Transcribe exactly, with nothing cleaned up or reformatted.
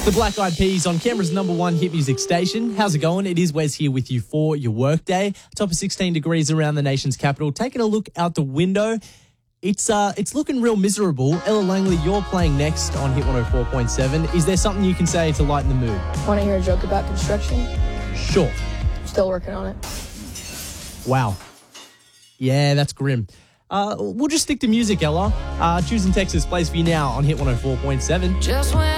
The Black Eyed Peas on Canberra's number one hit music station. How's it going? It is Wes here with you for your workday. Top of sixteen degrees around the nation's capital. Taking a look out the window. It's uh, it's looking real miserable. Ella Langley, you're playing next on Hit one oh four point seven. Is there something you can say to lighten the mood? Want to hear a joke about construction? Sure. Still working on it. Wow. Yeah, that's grim. Uh, we'll just stick to music, Ella. Uh, Choosing Texas plays for you now on Hit one oh four point seven. Just when